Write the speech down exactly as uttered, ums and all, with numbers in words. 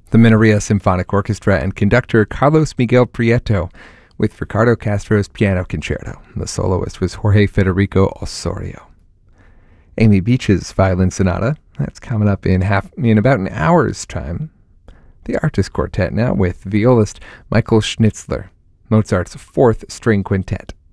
the Mineria Symphonic Orchestra and conductor Carlos Miguel Prieto with Ricardo Castro's Piano Concerto. The soloist was Jorge Federico Osorio. Amy Beach's Violin Sonata, that's coming up in half in about an hour's time. The Artist Quartet now with violist Michael Schnitzler, Mozart's fourth string quintet.